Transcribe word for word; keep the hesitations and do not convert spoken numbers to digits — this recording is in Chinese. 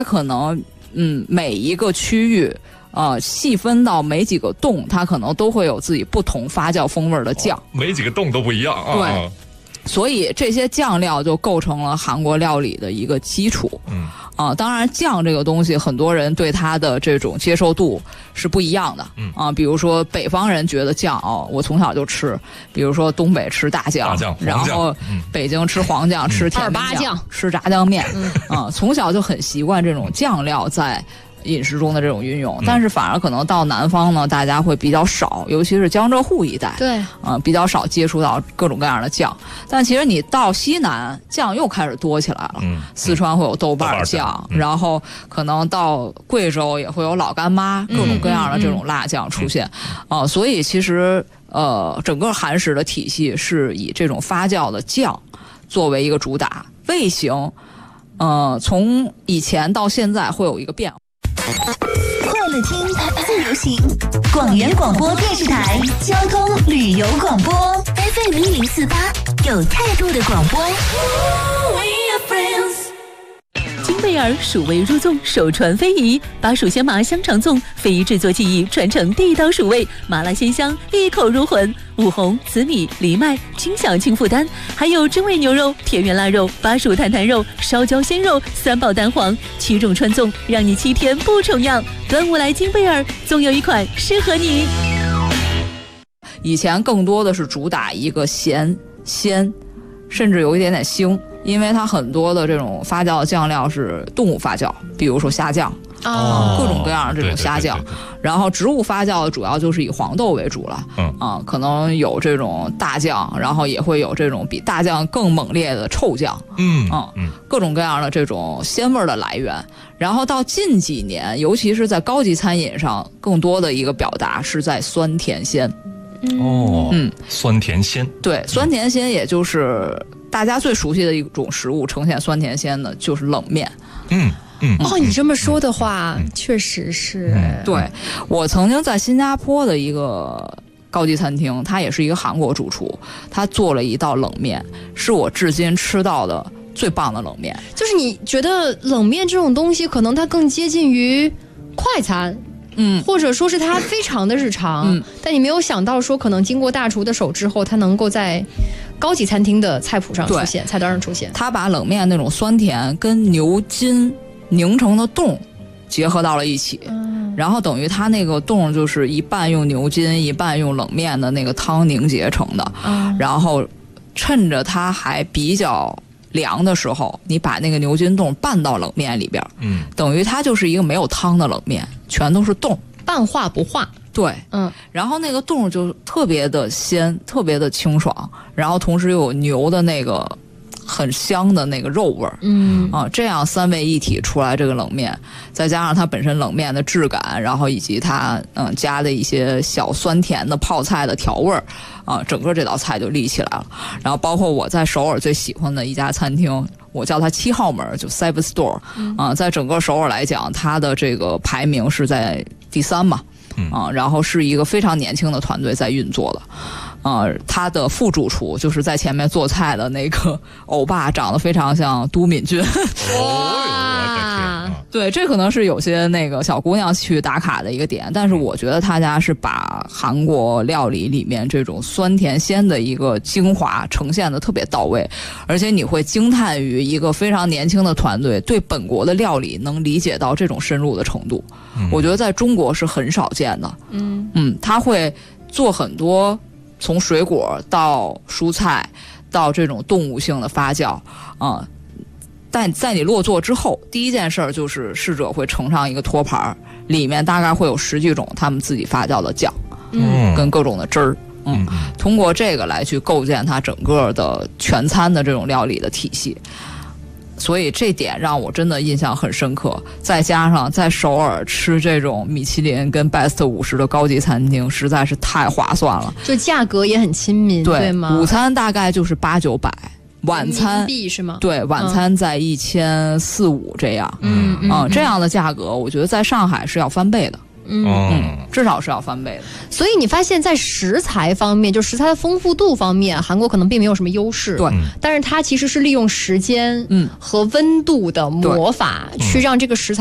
可能嗯每一个区域呃细分到每几个洞，它可能都会有自己不同发酵风味的酱、哦、 每几个洞都不一样啊。 对，所以这些酱料就构成了韩国料理的一个基础。 嗯啊，当然酱这个东西，很多人对它的这种接受度是不一样的。 嗯啊，比如说北方人觉得酱哦，我从小就吃，比如说东北吃大酱， 大酱然后北京吃黄酱，嗯、吃甜面酱，吃炸酱面，嗯、啊，从小就很习惯这种酱料在饮食中的这种运用，但是反而可能到南方呢，大家会比较少，尤其是江浙沪一带， 对， 呃，比较少接触到各种各样的酱。但其实你到西南，酱又开始多起来了。 嗯， 四川会有豆瓣酱， 嗯、 然后可能到贵州也会有老干妈，各种各样的这种辣酱出现。啊、嗯呃，所以其实呃，整个韩食的体系是以这种发酵的酱作为一个主打，味型，呃，从以前到现在会有一个变化。 快乐听自由行，广元广播电视台交通旅游广播 F M 一零四八，有态度的广播。 金贝尔蜀味入粽，首传非遗，把蜀鲜麻香肠粽非遗制作技艺传承地道蜀味，麻辣鲜香，一口入魂。五红、紫米、藜麦，轻享轻负担。还有真味牛肉、田园腊肉、巴蜀坦坦肉、烧焦鲜肉，三宝蛋黄，七种传粽，让你七天不重样。端午来金贝尔，总有一款适合你。 以前更多的是主打一个咸鲜，甚至有一点点腥。因为它很多的这种发酵的酱料是动物发酵，比如说虾酱啊、哦，各种各样的这种虾酱。对对对对对，然后植物发酵的主要就是以黄豆为主了，嗯啊，可能有这种大酱，然后也会有这种比大酱更猛烈的臭酱， 嗯啊嗯，各种各样的这种鲜味的来源。然后到近几年，尤其是在高级餐饮上，更多的一个表达是在酸甜鲜。 哦，嗯，酸甜鲜， 对，酸甜鲜也就是大家最熟悉的一种食物，呈现酸甜鲜的就是冷面。 嗯嗯， 哦，你这么说的话，嗯、确实是。 嗯、对，我曾经在新加坡的一个高级餐厅，他也是一个韩国主厨，他做了一道冷面，是我至今吃到的最棒的冷面。 就是你觉得冷面这种东西，可能它更接近于快餐。嗯，或者说是它非常的日常，嗯，但你没有想到说可能经过大厨的手之后，它能够在高级餐厅的菜谱上出现，菜单上出现。 它把冷面那种酸甜跟牛筋凝成的冻结合到了一起，嗯，然后等于它那个冻就是一半用牛筋，一半用冷面的那个汤凝结成的，嗯，然后趁着它还比较凉的时候，你把那个牛筋冻拌到冷面里边，嗯，等于它就是一个没有汤的冷面，全都是冻， 半化不化。 对， 嗯， 然后那个冻就特别的鲜，特别的清爽，然后同时又有牛的那个很香的那个肉味儿，嗯啊，这样三位一体出来这个冷面，再加上它本身冷面的质感，然后以及它嗯加的一些小酸甜的泡菜的调味儿，啊，整个这道菜就立起来了。然后包括我在首尔最喜欢的一家餐厅，我叫它七号门，就 Seven Store，嗯、啊，在整个首尔来讲，它的这个排名是在第三嘛。啊，然后是一个非常年轻的团队在运作的，呃，他的副主厨就是在前面做菜的那个欧巴，长得非常像都敏俊。 哇， 对，这可能是有些那个小姑娘去打卡的一个点，但是我觉得他家是把韩国料理里面这种酸甜鲜的一个精华呈现的特别到位，而且你会惊叹于一个非常年轻的团队对本国的料理能理解到这种深入的程度，嗯、我觉得在中国是很少见的。嗯嗯，他会做很多从水果到蔬菜到这种动物性的发酵啊、呃，但在你落座之后，第一件事儿就是侍者会盛上一个托盘，里面大概会有十几种他们自己发酵的酱，嗯，跟各种的汁儿，嗯，通过这个来去构建它整个的全餐的这种料理的体系。所以这点让我真的印象很深刻，再加上在首尔吃这种米其林跟 Best 五十的高级餐厅实在是太划算了， 就价格也很亲民， 对, 对吗？ 午餐大概就是八九百，晚餐币是吗？ 对，晚餐在一千四五这样，嗯嗯、呃，这样的价格我觉得在上海是要翻倍的。 嗯嗯，至少是要翻倍的。 所以你发现，在食材方面，就食材的丰富度方面，韩国可能并没有什么优势。 对， 但是它其实是利用时间，嗯，和温度的魔法，去让这个食材